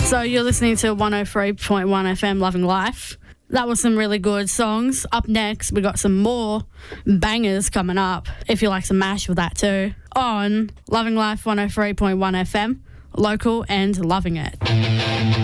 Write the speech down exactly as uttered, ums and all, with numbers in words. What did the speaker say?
So you're listening to one oh three point one F M Loving Life. That was some really good songs. Up next, we got some more bangers coming up, if you like some mash with that too, on Loving Life one oh three point one F M, local and loving it.